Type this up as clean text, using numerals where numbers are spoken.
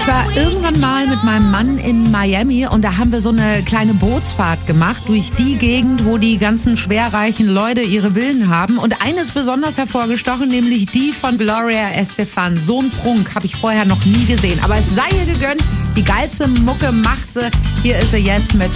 Ich war irgendwann mal mit meinem Mann in Miami und da haben wir so eine kleine Bootsfahrt gemacht durch die Gegend, wo die ganzen schwerreichen Leute ihre Villen haben. Und eine ist besonders hervorgestochen, nämlich die von Gloria Estefan. So einen Prunk habe ich vorher noch nie gesehen. Aber es sei ihr gegönnt, die geilste Mucke macht sie. Hier ist sie jetzt mit